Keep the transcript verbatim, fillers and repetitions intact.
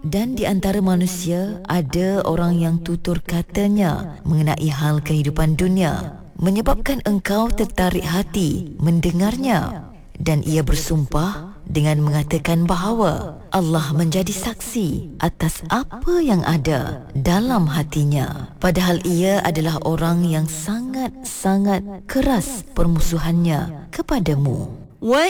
Dan di antara manusia ada orang yang tutur katanya mengenai hal kehidupan dunia, menyebabkan engkau tertarik hati mendengarnya. Dan ia bersumpah dengan mengatakan bahawa Allah menjadi saksi atas apa yang ada dalam hatinya, padahal ia adalah orang yang sangat-sangat keras permusuhannya kepadamu.